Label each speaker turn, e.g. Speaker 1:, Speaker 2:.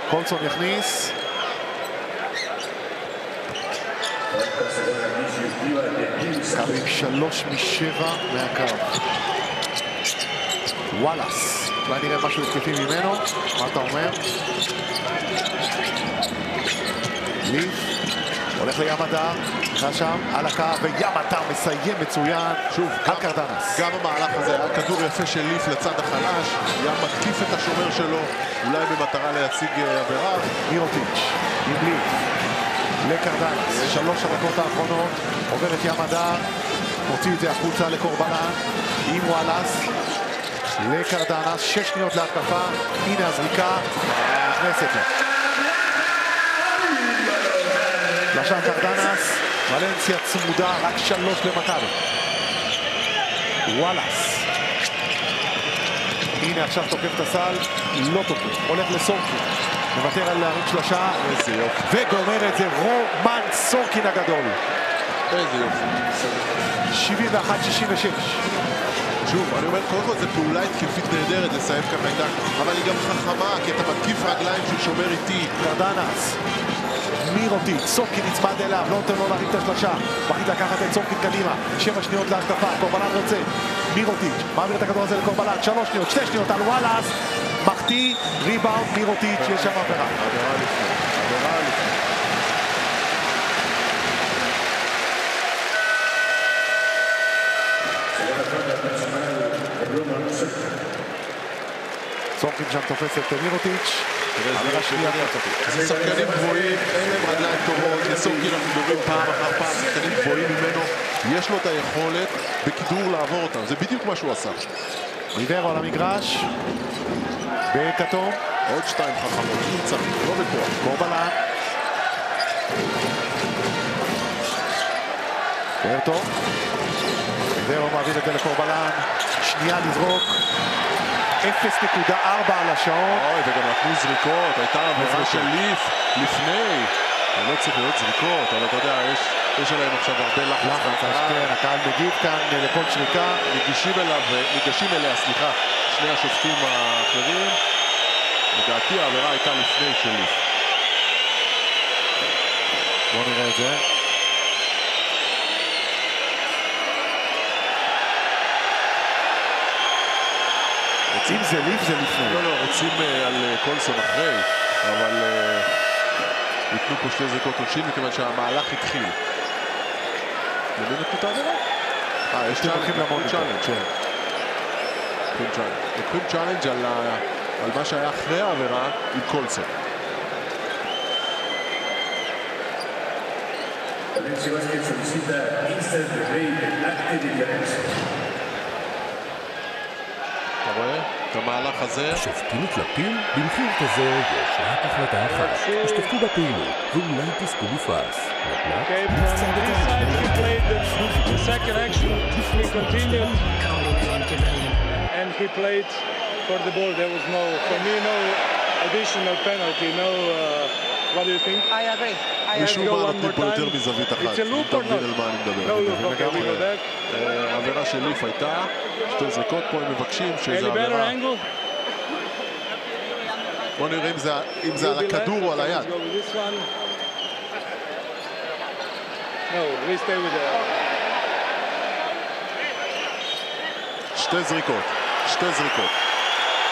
Speaker 1: קולסון יכניס. מכבי 3 מ-7 מהקו. וואלאס, אולי נראה משהו התקפי ממנו. מה אתה אומר? ליף הולך לים הדר, נכנס שם על הקו, וים הדר מסיים מצוין. שוב, על קרדנס.
Speaker 2: גם המהלך הזה היה כדור יפה של ליף לצד החלש, ים מתקיף את השומר שלו, אולי במטרה להציג עבירה.
Speaker 1: מירוטיץ' עם ליף לקרדנס, 3 הדקות האחרונות, עובר את ים הדר, מוציא את זה החוצה לקורבנן, עם וואלאס, לקרדנס, 6 שניות להתקפה, הנה הזריקה, נכנסת לו. לשם קרדנס, ולנסיה צמודה, רק 3 למכבי. וואלאס. הנה עכשיו תוקף את הסל, לא תוקף, הולך לסורקין. מוותר על להרים שלושה,
Speaker 2: איזה יופי.
Speaker 1: וגומר את זה רומן סורקין הגדול.
Speaker 2: איזה יופי.
Speaker 1: 71-66.
Speaker 2: שוב, אני אומר, קודם כל זה פעולה התקפית נהדרת לסיים ככה איתה, אבל היא גם חכמה, כי אתה מתקיף רגליים של שומר איתי.
Speaker 1: קרדנס, מירוטיץ', סורקין נצמד אליו, לא נותן לו להרים את השלושה. מחליט לקחת את סורקין קדימה, 7 שניות להתקפה, קורבנן רוצה. מירוטיץ', מעביר את הכדור הזה לקורבנן, 3 שניות, 2 שניות על וואלאס. מחטיא, ריבאונד, מירוטיץ', יש שם עבירה.
Speaker 2: עבירה לפני, עבירה לפני.
Speaker 1: סורקין שם תופס את מירוטיץ'. עבירה שנייה.
Speaker 2: זה שחקנים גבוהים, אין להם רגליים טובות, לסורקין אנחנו מדברים פעם אחר פעם, שחקנים גבוהים ממנו, יש לו את היכולת בכדור לעבור אותם, זה בדיוק מה שהוא עשה.
Speaker 1: ריברו על המגרש, בכתום.
Speaker 2: עוד 2 חכמות, אם צריך, לא בכוח.
Speaker 1: קורבנן. ברטו. ריברו מעביר את זה לקורבנן. שנייה לזרוק. 0.4 על השעון.
Speaker 2: אוי, וגם נתנו זריקות, הייתה עבירה של ליף לפני. לא צריך להיות זריקות, אבל אתה יודע, יש עליהם עכשיו הרבה לחץ.
Speaker 1: כן, הקהל מגיב כאן לכל שריקה.
Speaker 2: ניגשים אליה, סליחה, שני השופטים האחרים. לדעתי העבירה הייתה לפני של ליף.
Speaker 1: בואו נראה את זה. אם זה ליף זה לפני.
Speaker 2: לא, רוצים על קולסון אחרי, אבל ייתנו פה 2 זריקות עונשין מכיוון שהמהלך התחיל. למי נתנו את העבירה? יש צ'אלנג'. לוקחים צ'אלנג' על מה שהיה אחרי העבירה עם קולסון. אתה רואה? את המהלך הזה.
Speaker 3: השופטים מתלבטים? במחיר כזה יש רק החלטה אחת. השתתפו בפעילות ואולי תזכו בפרס.
Speaker 4: And he played for the ball. There was no additional penalty. What do you think?
Speaker 5: I agree.
Speaker 2: מישהו מה נותנים פה יותר מזווית אחת.
Speaker 4: It's a loop or not?
Speaker 2: על מה אני מדבר.
Speaker 4: No loop. Okay, we know that.
Speaker 2: העבירה של ליף הייתה 2 זריקות, פה הם מבקשים שזה עבירה. בוא נראה אם זה על הכדור או על היד.
Speaker 4: No, we stay with the...
Speaker 2: 2 זריקות.